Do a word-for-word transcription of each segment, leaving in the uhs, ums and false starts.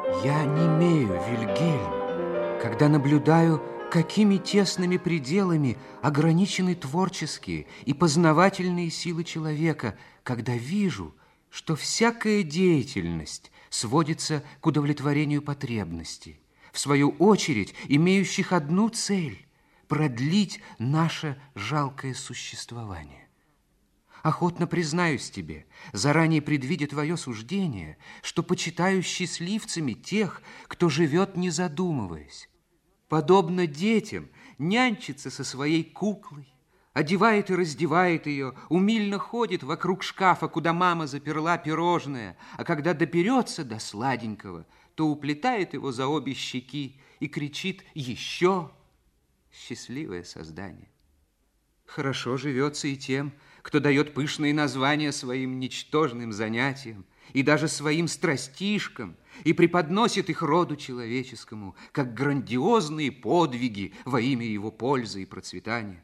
Я немею, Вильгельм, когда наблюдаю, какими тесными пределами ограничены творческие и познавательные силы человека, когда вижу, что всякая деятельность сводится к удовлетворению потребностей, в свою очередь имеющих одну цель – продлить наше жалкое существование. Охотно признаюсь тебе, заранее предвидя твое суждение, что почитаю счастливцами тех, кто живет, не задумываясь. Подобно детям, нянчится со своей куклой, одевает и раздевает ее, умильно ходит вокруг шкафа, куда мама заперла пирожное, а когда доберется до сладенького, то уплетает его за обе щеки и кричит «Еще!». Счастливое создание. Хорошо живется и тем, кто дает пышные названия своим ничтожным занятиям и даже своим страстишкам и преподносит их роду человеческому, как грандиозные подвиги во имя его пользы и процветания.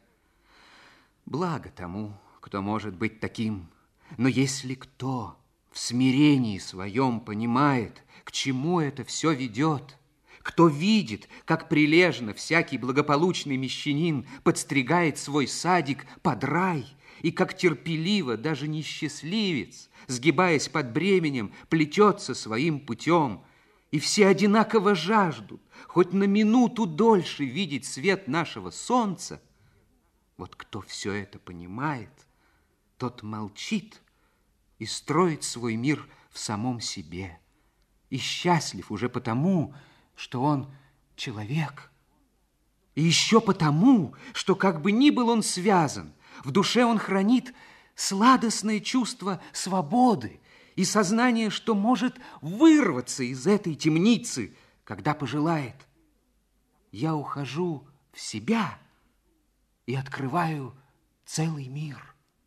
Благо тому, кто может быть таким, но если кто в смирении своем понимает, к чему это все ведет, кто видит, как прилежно всякий благополучный мещанин подстригает свой садик под рай, и как терпеливо даже несчастливец, сгибаясь под бременем, плетется своим путем, и все одинаково жаждут хоть на минуту дольше видеть свет нашего солнца, вот кто все это понимает, тот молчит и строит свой мир в самом себе, и счастлив уже потому, что он человек, и еще потому, что как бы ни был он связан, в душе он хранит сладостное чувство свободы и сознание, что может вырваться из этой темницы, когда пожелает. Я ухожу в себя и открываю целый мир.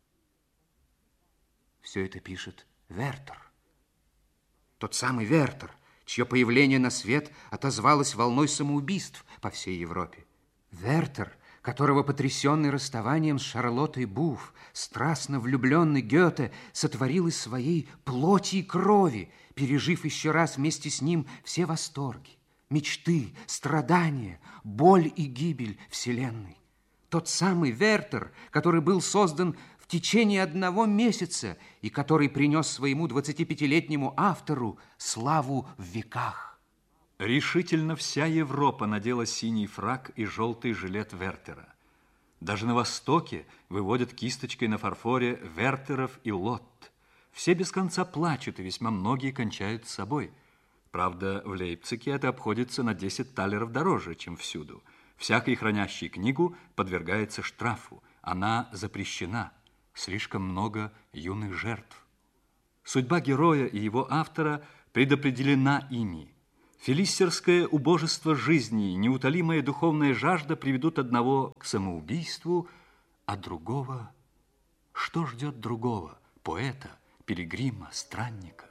Все это пишет Вертер. Тот самый Вертер, чье появление на свет отозвалось волной самоубийств по всей Европе. Вертер, которого, потрясенный расставанием с Шарлоттой Буфф, страстно влюбленный Гёте сотворил из своей плоти и крови, пережив еще раз вместе с ним все восторги, мечты, страдания, боль и гибель вселенной. Тот самый Вертер, который был создан в течение одного месяца и который принес своему двадцатипятилетнему автору славу в веках. Решительно вся Европа надела синий фрак и желтый жилет Вертера. Даже на Востоке выводят кисточкой на фарфоре Вертеров и Лотт. Все без конца плачут, и весьма многие кончают с собой. Правда, в Лейпциге это обходится на десять талеров дороже, чем всюду. Всякий, хранящий книгу, подвергается штрафу. Она запрещена. Слишком много юных жертв. Судьба героя и его автора предопределена ими. Филистерское убожество жизни и неутолимая духовная жажда приведут одного к самоубийству, а другого... Что ждет другого? Поэта, пилигрима, странника?